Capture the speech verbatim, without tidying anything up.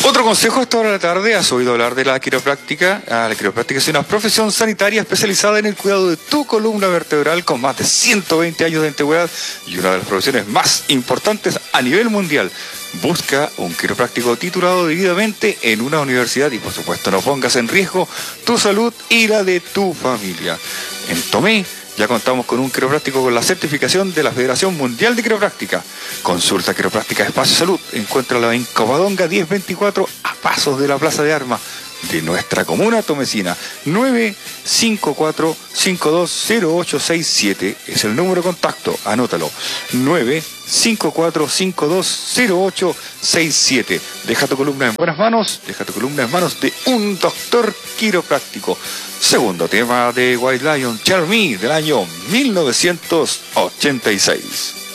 Otro consejo a esta hora de la tarde, has oído hablar de la quiropráctica. Ah, la quiropráctica es una profesión sanitaria especializada en el cuidado de tu columna vertebral con más de ciento veinte años de antigüedad y una de las profesiones más importantes a nivel mundial. Busca un quiropráctico titulado debidamente en una universidad y por supuesto no pongas en riesgo tu salud y la de tu familia. En Tomé ya contamos con un quiropráctico con la certificación de la Federación Mundial de Quiropráctica. Consulta Quiropráctica Espacio Salud. Encuéntrala en Covadonga diez veinticuatro a pasos de la Plaza de Armas de nuestra comuna tomecina. nueve cinco cuatro, cinco dos cero ocho seis siete es el número de contacto. Anótalo. nueve cinco cuatro, cinco dos cero ocho seis siete. Deja tu columna en buenas manos. Deja tu columna en manos de un doctor quiropráctico. Segundo tema de White Lion, Tell Me, del año mil novecientos ochenta y seis.